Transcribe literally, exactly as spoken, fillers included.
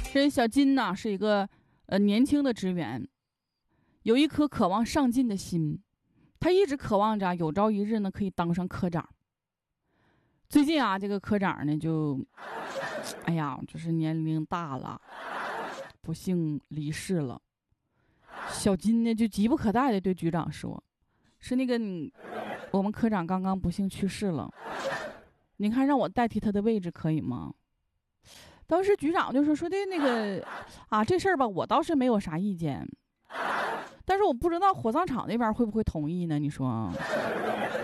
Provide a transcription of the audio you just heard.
这小金呢是一个呃年轻的职员，有一颗渴望上进的心，他一直渴望着有朝一日呢可以当上科长。最近啊，这个科长呢就，哎呀，就是年龄大了，不幸离世了。小金呢就急不可待的对局长说：“是那个你，我们科长刚刚不幸去世了，您看让我代替他的位置可以吗？”当时局长就说说的那个啊，这事儿吧，我倒是没有啥意见，但是我不知道火葬场那边会不会同意呢？你说？